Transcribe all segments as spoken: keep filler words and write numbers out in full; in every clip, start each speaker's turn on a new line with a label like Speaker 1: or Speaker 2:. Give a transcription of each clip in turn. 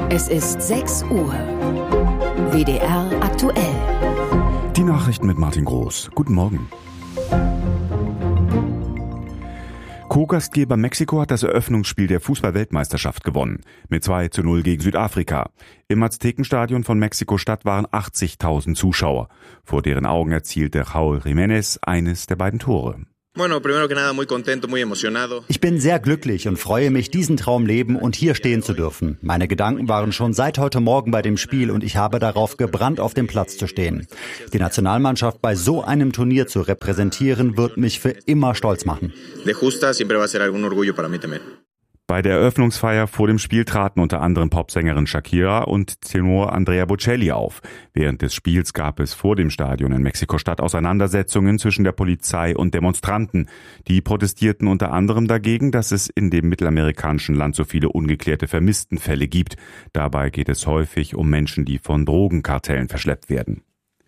Speaker 1: Es ist sechs Uhr. W D R aktuell.
Speaker 2: Die Nachrichten mit Martin Groß. Guten Morgen. Co-Gastgeber Mexiko hat das Eröffnungsspiel der Fußball-Weltmeisterschaft gewonnen. Mit zwei zu null gegen Südafrika. Im Aztekenstadion von Mexiko-Stadt waren achtzigtausend Zuschauer. Vor deren Augen erzielte Raúl Jiménez eines der beiden Tore.
Speaker 3: Ich bin sehr glücklich und freue mich, diesen Traum leben und hier stehen zu dürfen. Meine Gedanken waren schon seit heute Morgen bei dem Spiel und ich habe darauf gebrannt, auf dem Platz zu stehen. Die Nationalmannschaft bei so einem Turnier zu repräsentieren, wird mich für immer stolz machen.
Speaker 2: Bei der Eröffnungsfeier vor dem Spiel traten unter anderem Popsängerin Shakira und Tenor Andrea Bocelli auf. Während des Spiels gab es vor dem Stadion in Mexiko-Stadt Auseinandersetzungen zwischen der Polizei und Demonstranten. Die protestierten unter anderem dagegen, dass es in dem mittelamerikanischen Land so viele ungeklärte Vermisstenfälle gibt. Dabei geht es häufig um Menschen, die von Drogenkartellen verschleppt werden.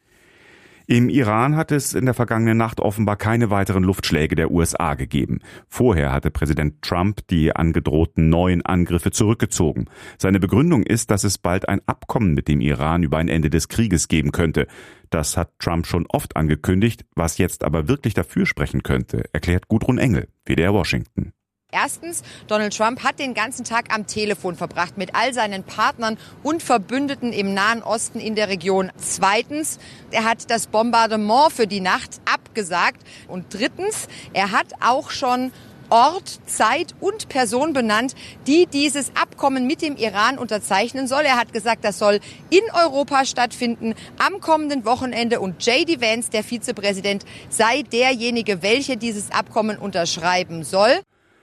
Speaker 2: Im Iran hat es in der vergangenen Nacht offenbar keine weiteren Luftschläge der U S A gegeben. Vorher hatte Präsident Trump die angedrohten neuen Angriffe zurückgezogen. Seine Begründung ist, dass es bald ein Abkommen mit dem Iran über ein Ende des Krieges geben könnte. Das hat Trump schon oft angekündigt, was jetzt aber wirklich dafür sprechen könnte, erklärt Gudrun Engel, W D R Washington.
Speaker 4: Erstens, Donald Trump hat den ganzen Tag am Telefon verbracht mit all seinen Partnern und Verbündeten im Nahen Osten in der Region. Zweitens, er hat das Bombardement für die Nacht abgesagt. Und drittens, er hat auch schon Ort, Zeit und Person benannt, die dieses Abkommen mit dem Iran unterzeichnen soll. Er hat gesagt, das soll in Europa stattfinden am kommenden Wochenende und J D Vance, der Vizepräsident, sei derjenige, welcher dieses Abkommen unterschreiben soll.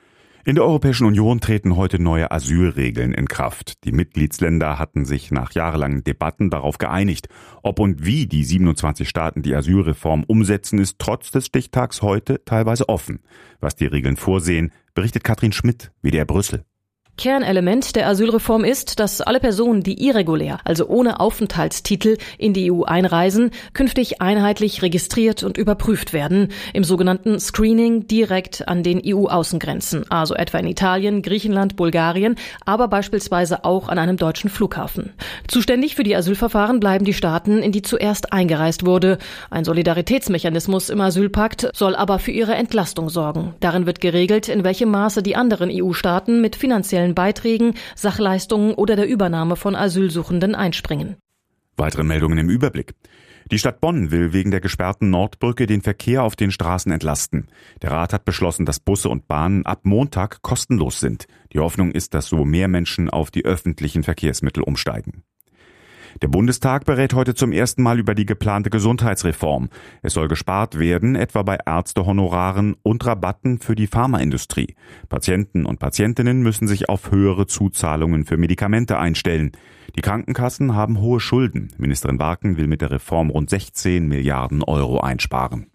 Speaker 2: In der Europäischen Union treten heute neue Asylregeln in Kraft. Die Mitgliedsländer hatten sich nach jahrelangen Debatten darauf geeinigt. Ob und wie die siebenundzwanzig Staaten die Asylreform umsetzen, ist trotz des Stichtags heute teilweise offen. Was die Regeln vorsehen, berichtet Katrin Schmidt, W D R Brüssel.
Speaker 5: Kernelement der Asylreform ist, dass alle Personen, die irregulär, also ohne Aufenthaltstitel, in die E U einreisen, künftig einheitlich registriert und überprüft werden, im sogenannten Screening direkt an den E U-Außengrenzen, also etwa in Italien, Griechenland, Bulgarien, aber beispielsweise auch an einem deutschen Flughafen. Zuständig für die Asylverfahren bleiben die Staaten, in die zuerst eingereist wurde. Ein Solidaritätsmechanismus im Asylpakt soll aber für ihre Entlastung sorgen. Darin wird geregelt, in welchem Maße die anderen E U-Staaten mit finanziellen Beiträgen, Sachleistungen oder der Übernahme von Asylsuchenden einspringen.
Speaker 2: Weitere Meldungen im Überblick. Die Stadt Bonn will wegen der gesperrten Nordbrücke den Verkehr auf den Straßen entlasten. Der Rat hat beschlossen, dass Busse und Bahnen ab Montag kostenlos sind. Die Hoffnung ist, dass so mehr Menschen auf die öffentlichen Verkehrsmittel umsteigen. Der Bundestag berät heute zum ersten Mal über die geplante Gesundheitsreform. Es soll gespart werden, etwa bei Ärztehonoraren und Rabatten für die Pharmaindustrie. Patienten und Patientinnen müssen sich auf höhere Zuzahlungen für Medikamente einstellen. Die Krankenkassen haben hohe Schulden. Ministerin Warken will mit der Reform rund sechzehn Milliarden Euro einsparen.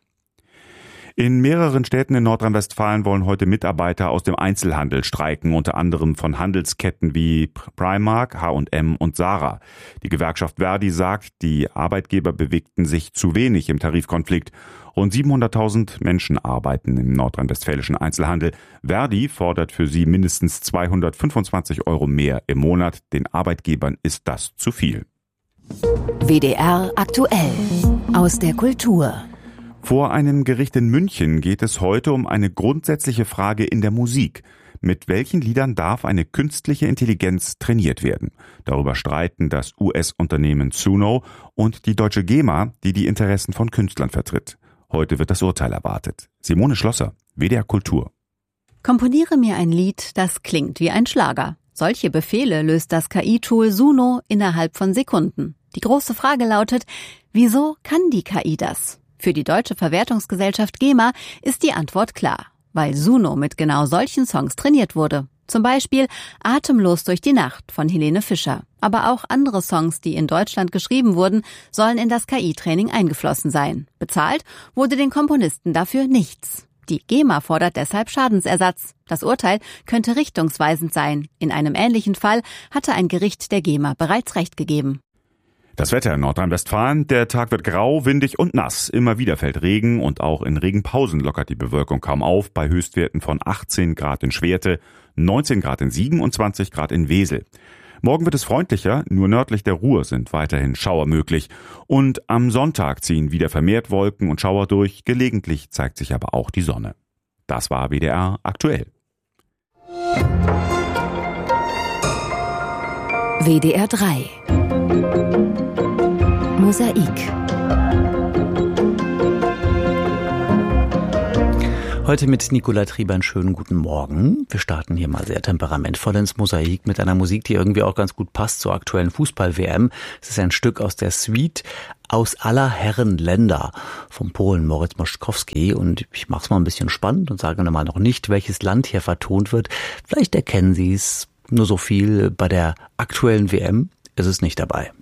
Speaker 2: In mehreren Städten in Nordrhein-Westfalen wollen heute Mitarbeiter aus dem Einzelhandel streiken, unter anderem von Handelsketten wie Primark, H und M und Zara. Die Gewerkschaft Verdi sagt, die Arbeitgeber bewegten sich zu wenig im Tarifkonflikt. Rund siebenhunderttausend Menschen arbeiten im nordrhein-westfälischen Einzelhandel. Verdi fordert für sie mindestens zweihundertfünfundzwanzig Euro mehr im Monat. Den Arbeitgebern ist das zu viel.
Speaker 1: W D R aktuell. Aus der Kultur.
Speaker 2: Vor einem Gericht in München geht es heute um eine grundsätzliche Frage in der Musik. Mit welchen Liedern darf eine künstliche Intelligenz trainiert werden? Darüber streiten das U S-Unternehmen Suno und die deutsche GEMA, die die Interessen von Künstlern vertritt. Heute wird das Urteil erwartet. Simone Schlosser, W D R Kultur.
Speaker 6: Komponiere mir ein Lied, das klingt wie ein Schlager. Solche Befehle löst das K I-Tool Suno innerhalb von Sekunden. Die große Frage lautet, wieso kann die K I das? Für die deutsche Verwertungsgesellschaft GEMA ist die Antwort klar, weil Suno mit genau solchen Songs trainiert wurde. Zum Beispiel Atemlos durch die Nacht von Helene Fischer. Aber auch andere Songs, die in Deutschland geschrieben wurden, sollen in das K I-Training eingeflossen sein. Bezahlt wurde den Komponisten dafür nichts. Die GEMA fordert deshalb Schadensersatz. Das Urteil könnte richtungsweisend sein. In einem ähnlichen Fall hatte ein Gericht der GEMA bereits Recht gegeben.
Speaker 2: Das Wetter in Nordrhein-Westfalen. Der Tag wird grau, windig und nass. Immer wieder fällt Regen und auch in Regenpausen lockert die Bewölkung kaum auf. Bei Höchstwerten von achtzehn Grad in Schwerte, neunzehn Grad in Siegen und zwanzig Grad in Wesel. Morgen wird es freundlicher, nur nördlich der Ruhr sind weiterhin Schauer möglich. Und am Sonntag ziehen wieder vermehrt Wolken und Schauer durch, gelegentlich zeigt sich aber auch die Sonne. Das war W D R aktuell.
Speaker 1: W D R drei Mosaik.
Speaker 7: Heute mit Nicola Trieber einen schönen guten Morgen. Wir starten hier mal sehr temperamentvoll ins Mosaik mit einer Musik, die irgendwie auch ganz gut passt zur aktuellen Fußball-W M. Es ist ein Stück aus der Suite Aus aller Herren Länder vom Polen Moritz Moszkowski. Und ich mache es mal ein bisschen spannend und sage mal noch nicht, welches Land hier vertont wird. Vielleicht erkennen Sie es. Nur so viel, bei der aktuellen W M ist es nicht dabei.